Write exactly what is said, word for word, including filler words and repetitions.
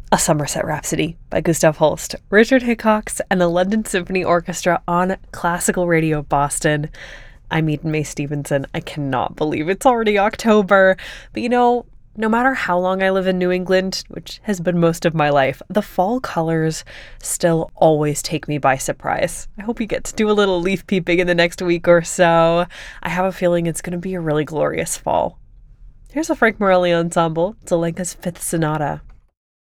A Somerset Rhapsody by Gustav Holst, Richard Hickox, and the London Symphony Orchestra on Classical Radio Boston. I'm Eden May Stevenson. I cannot believe it's already October. But you know, no matter how long I live in New England, which has been most of my life, the fall colors still always take me by surprise. I hope you get to do a little leaf peeping in the next week or so. I have a feeling it's going to be a really glorious fall. Here's a Frank Morelli ensemble, Zelenka's Fifth Sonata.